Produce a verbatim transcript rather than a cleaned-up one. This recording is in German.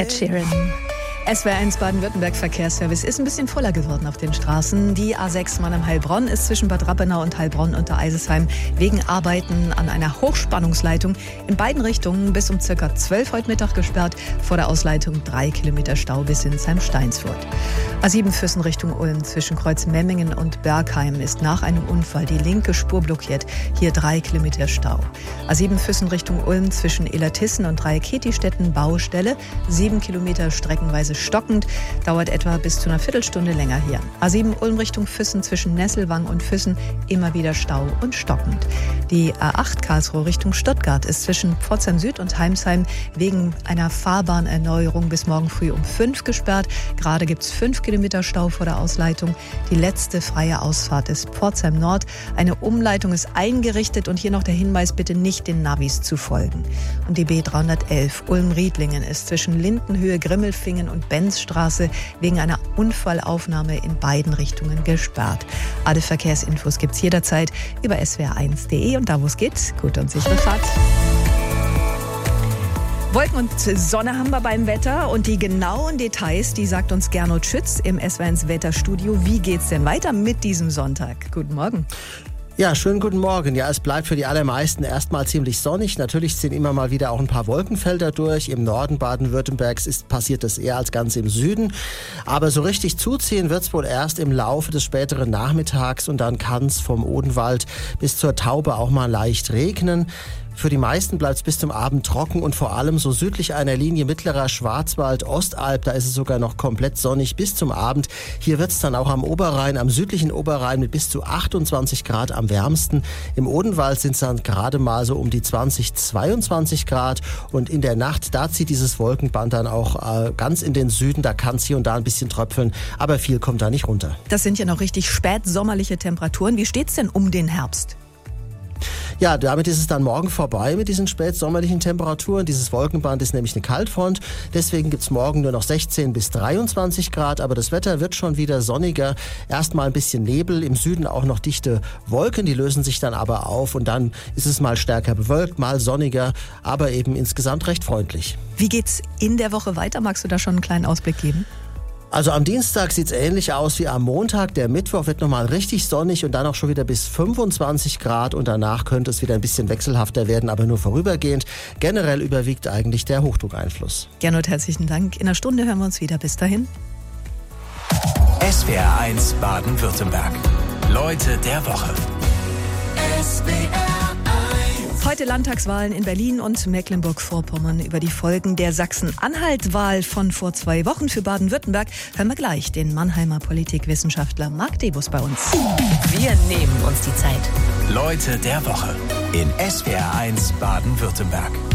Ed Sheeran. S W R eins Baden-Württemberg Verkehrsservice ist ein bisschen voller geworden auf den Straßen. Die A sechs Mannheim-Heilbronn ist zwischen Bad Rappenau und Heilbronn unter Eisesheim wegen Arbeiten an einer Hochspannungsleitung in beiden Richtungen bis um circa zwölf heute Mittag gesperrt. Vor der Ausleitung drei Kilometer Stau bis Sinsheim-Steinsfurt. A sieben Füssen Richtung Ulm zwischen Kreuz Memmingen und Bergheim ist nach einem Unfall die linke Spur blockiert. Hier drei Kilometer Stau. A sieben Füssen Richtung Ulm zwischen Illertissen und Dreiecketi-Städten Baustelle. Sieben Kilometer streckenweise stockend, dauert etwa bis zu einer Viertelstunde länger hier. A sieben Ulm Richtung Füssen zwischen Nesselwang und Füssen immer wieder Stau und stockend. Die A acht Karlsruhe Richtung Stuttgart ist zwischen Pforzheim Süd und Heimsheim wegen einer Fahrbahnerneuerung bis morgen früh um fünf gesperrt. Gerade gibt es fünf Kilometer Stau vor der Ausleitung. Die letzte freie Ausfahrt ist Pforzheim Nord. Eine Umleitung ist eingerichtet und hier noch der Hinweis, bitte nicht den Navis zu folgen. Und die B dreihundertelf Ulm-Riedlingen ist zwischen Lindenhöhe, Grimmelfingen und Benzstraße wegen einer Unfallaufnahme in beiden Richtungen gesperrt. Alle Verkehrsinfos gibt's jederzeit über S W R eins punkt de und da, wo es geht, gute und sichere Fahrt. Wolken und Sonne haben wir beim Wetter und die genauen Details, die sagt uns Gernot Schütz im S W R eins Wetterstudio. Wie geht's denn weiter mit diesem Sonntag? Guten Morgen. Ja, schönen guten Morgen. Ja, es bleibt für die allermeisten erstmal ziemlich sonnig. Natürlich ziehen immer mal wieder auch ein paar Wolkenfelder durch. Im Norden Baden-Württembergs ist passiert das eher als ganz im Süden. Aber so richtig zuziehen wird's wohl erst im Laufe des späteren Nachmittags und dann kann's vom Odenwald bis zur Taube auch mal leicht regnen. Für die meisten bleibt es bis zum Abend trocken und vor allem so südlich einer Linie mittlerer Schwarzwald, Ostalb, da ist es sogar noch komplett sonnig bis zum Abend. Hier wird es dann auch am Oberrhein, am südlichen Oberrhein mit bis zu achtundzwanzig Grad am wärmsten. Im Odenwald sind es dann gerade mal so um die zwanzig, zweiundzwanzig Grad und in der Nacht, da zieht dieses Wolkenband dann auch äh, ganz in den Süden, da kann es hier und da ein bisschen tröpfeln, aber viel kommt da nicht runter. Das sind ja noch richtig spätsommerliche Temperaturen. Wie steht's denn um den Herbst? Ja, damit ist es dann morgen vorbei mit diesen spätsommerlichen Temperaturen. Dieses Wolkenband ist nämlich eine Kaltfront. Deswegen gibt's morgen nur noch sechzehn bis dreiundzwanzig Grad. Aber das Wetter wird schon wieder sonniger. Erstmal ein bisschen Nebel. Im Süden auch noch dichte Wolken. Die lösen sich dann aber auf. Und dann ist es mal stärker bewölkt, mal sonniger. Aber eben insgesamt recht freundlich. Wie geht's in der Woche weiter? Magst du da schon einen kleinen Ausblick geben? Also am Dienstag sieht's ähnlich aus wie am Montag. Der Mittwoch wird nochmal richtig sonnig und dann auch schon wieder bis fünfundzwanzig Grad. Und danach könnte es wieder ein bisschen wechselhafter werden, aber nur vorübergehend. Generell überwiegt eigentlich der Hochdruckeinfluss. Gernot, herzlichen Dank. In einer Stunde hören wir uns wieder. Bis dahin. S W R eins Baden-Württemberg. Leute der Woche. S W R Heute Landtagswahlen in Berlin und Mecklenburg-Vorpommern. Über die Folgen der Sachsen-Anhalt-Wahl von vor zwei Wochen für Baden-Württemberg hören wir gleich den Mannheimer Politikwissenschaftler Marc Debus bei uns. Wir nehmen uns die Zeit. Leute der Woche in S W R eins Baden-Württemberg.